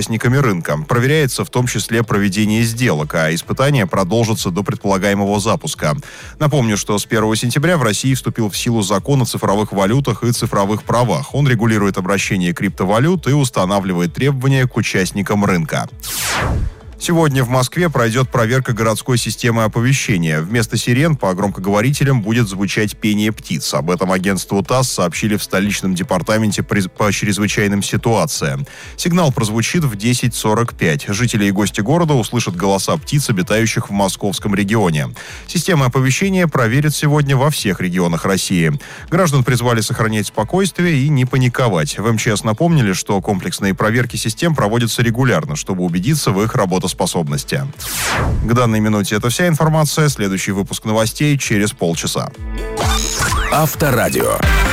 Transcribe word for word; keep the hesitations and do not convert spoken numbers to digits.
участниками рынка. Проверяется в том числе проведение сделок, а испытания продолжатся до предполагаемого запуска. Напомню, что с первого сентября в России вступил в силу закон о цифровых валютах и цифровых правах. Он регулирует обращение криптовалют и устанавливает требования к участникам рынка. Сегодня в Москве пройдет проверка городской системы оповещения. Вместо сирен по громкоговорителям будет звучать пение птиц. Об этом агентству ТАСС сообщили в столичном департаменте по чрезвычайным ситуациям. Сигнал прозвучит в десять сорок пять. Жители и гости города услышат голоса птиц, обитающих в московском регионе. Система оповещения проверят сегодня во всех регионах России. Граждан призвали сохранять спокойствие и не паниковать. В МЧС напомнили, что комплексные проверки систем проводятся регулярно, чтобы убедиться в их работоспособности. К данной минуте это вся информация. Следующий выпуск новостей через полчаса. Авторадио.